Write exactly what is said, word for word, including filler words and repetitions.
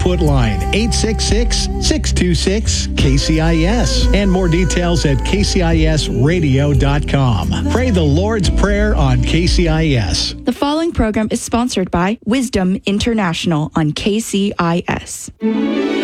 foot line, eight six six, six two six, K C I S. And more details at K C I S radio dot com. Pray the Lord's Prayer on K C I S. The following program is sponsored by Wisdom International on K C I S.